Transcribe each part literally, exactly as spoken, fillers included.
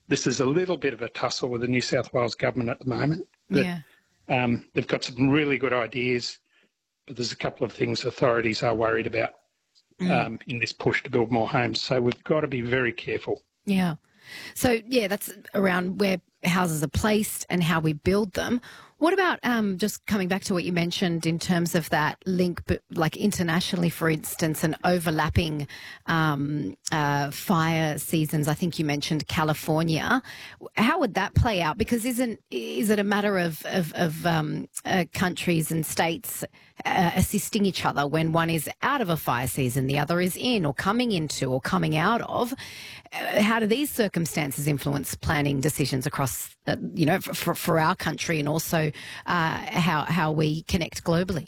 this is a little bit of a tussle with the New South Wales government at the moment. But, Yeah. um, they've got some really good ideas, but there's a couple of things authorities are worried about Mm. um, in this push to build more homes. So we've got to be very careful. Yeah. So, yeah, that's around where houses are placed and how we build them. What about um, just coming back to what you mentioned in terms of that link, but like internationally, for instance, and overlapping um, uh, fire seasons? I think you mentioned California. How would that play out? Because isn't is it a matter of of, of um, uh, countries and states uh, assisting each other when one is out of a fire season, the other is in, or coming into, or coming out of? Uh, how do these circumstances influence planning decisions across, uh, you know, for, for our country, and also uh, how how we connect globally?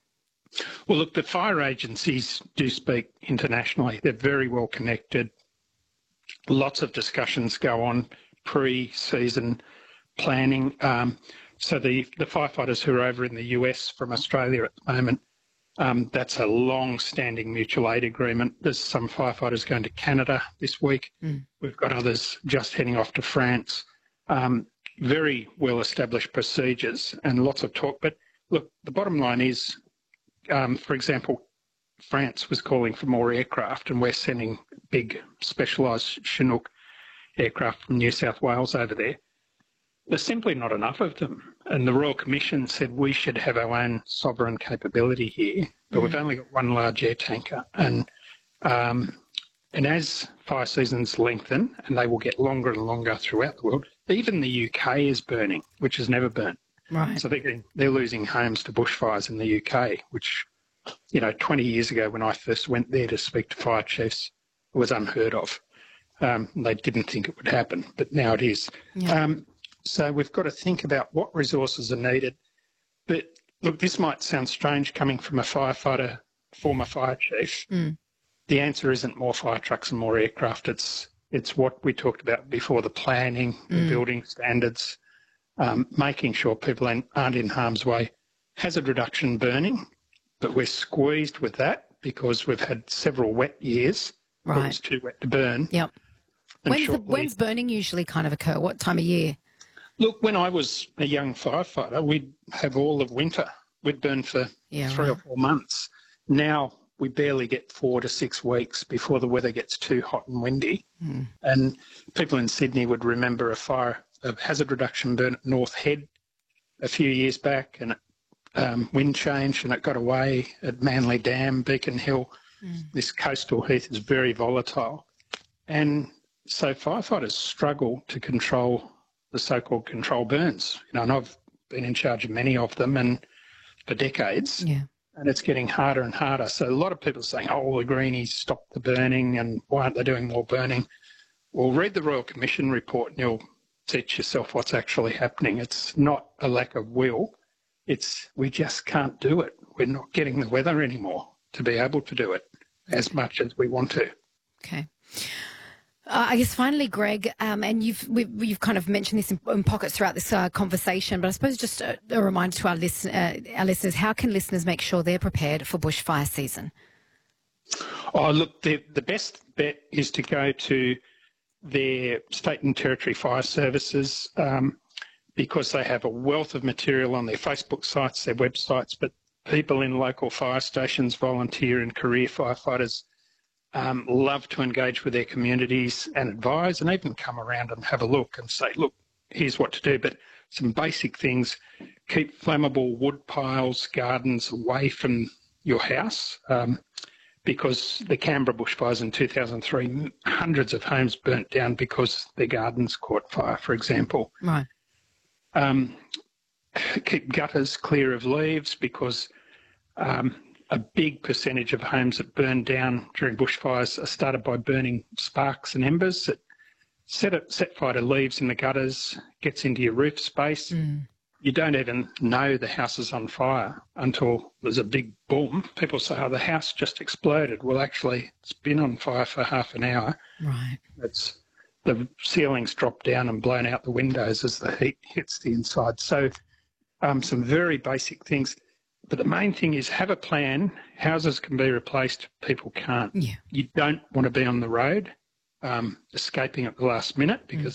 Well, look, the fire agencies do speak internationally. They're very well connected. Lots of discussions go on pre-season planning. Um, so the, the firefighters who are over in the U S from Australia at the moment, um, that's a long-standing mutual aid agreement. There's some firefighters going to Canada this week. Mm. We've got others just heading off to France. Um, very well-established procedures and lots of talk. But look, the bottom line is, um, for example, France was calling for more aircraft, and we're sending big specialised Chinook aircraft from New South Wales over there. There's simply not enough of them. And the Royal Commission said we should have our own sovereign capability here, but mm. we've only got one large air tanker. And um, and as fire seasons lengthen, and they will get longer and longer throughout the world, even the U K is burning, which has never burnt. Right. So they're, getting, they're losing homes to bushfires in the U K, which, you know, twenty years ago when I first went there to speak to fire chiefs, it was unheard of. Um, they didn't think it would happen, but now it is. Yeah. Um, so we've got to think about what resources are needed. But look, this might sound strange coming from a firefighter, former fire chief. Mm. The answer isn't more fire trucks and more aircraft. It's it's what we talked about before, the planning, the Mm. building standards, um, making sure people aren't in harm's way. Hazard reduction burning, but we're squeezed with that because we've had several wet years. Right. It was too wet to burn. Yep. And When's, the, shortly, when's burning usually kind of occur? What time of year? look, when I was a young firefighter, we'd have all of winter. We'd burn for Yeah, three right. or four months. Now we barely get four to six weeks before the weather gets too hot and windy. Mm. And people in Sydney would remember a fire, a hazard reduction burn at North Head a few years back, and um, wind changed and it got away at Manly Dam, Beacon Hill. Mm. This coastal heath is very volatile. And so firefighters struggle to control the so-called control burns. You know, and I've been in charge of many of them and for decades, Yeah. and it's getting harder and harder. So a lot of people are saying, oh, the greenies stopped the burning and why aren't they doing more burning? Well, read the Royal Commission report and you'll teach yourself what's actually happening. It's not a lack of will. It's we just can't do it. We're not getting the weather anymore to be able to do it as much as we want to. Okay. Uh, I guess finally, Greg, um, and you've we've, you've kind of mentioned this in, in pockets throughout this uh, conversation, but I suppose just a, a reminder to our, listen, uh, our listeners, how can listeners make sure they're prepared for bushfire season? Oh, look, the, the best bet is to go to their state and territory fire services um, because they have a wealth of material on their Facebook sites, their websites, but people in local fire stations, volunteer and career firefighters um, love to engage with their communities and advise and even come around and have a look and say, look, here's what to do. But some basic things, keep flammable wood piles, gardens away from your house. Um, because the Canberra bushfires in two thousand three, hundreds of homes burnt down because their gardens caught fire, for example. Right. Um, keep gutters clear of leaves because um, a big percentage of homes that burn down during bushfires are started by burning sparks and embers. It set, it, set fire to leaves in the gutters, gets into your roof space. Mm. You don't even know the house is on fire until there's a big boom. People say, oh, the house just exploded. Well, actually, it's been on fire for half an hour. Right. It's the ceilings dropped down and blown out the windows as the heat hits the inside. So um, some very basic things. But the main thing is have a plan. Houses can be replaced. People can't. Yeah. You don't want to be on the road um, escaping at the last minute because